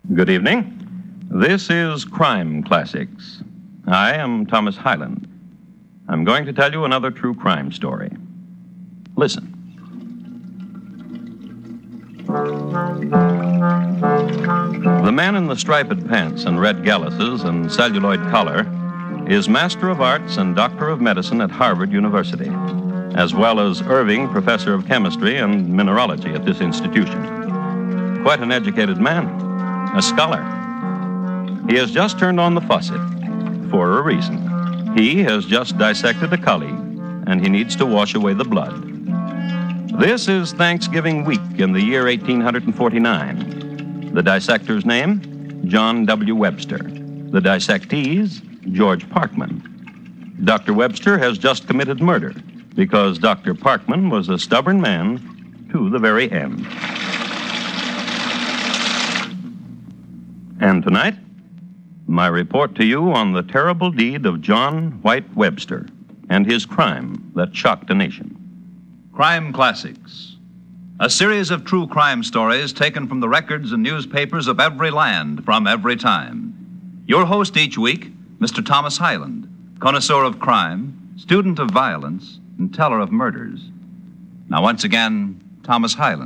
Good evening. This is Crime Classics. I am Thomas Hyland. I'm going to tell you another true crime story. Listen. The man in the striped pants and red galluses and celluloid collar is Master of Arts and Doctor of Medicine at Harvard University, as well as Irving Professor of Chemistry and Mineralogy at this institution. Quite an educated man, a scholar. He has just turned on the faucet for a reason. He has just dissected a colleague, and he needs to wash away the blood. This is Thanksgiving week in the year 1849. The dissector's name, John W. Webster. The dissectee's, George Parkman. Dr. Webster has just committed murder because Dr. Parkman was a stubborn man to the very end. And tonight, my report to you on the terrible deed of John White Webster and his crime that shocked a nation. Crime Classics, a series of true crime stories taken from the records and newspapers of every land from every time. Your host each week, Mr. Thomas Hyland, connoisseur of crime, student of violence, and teller of murders. Now, once again, Thomas Hyland.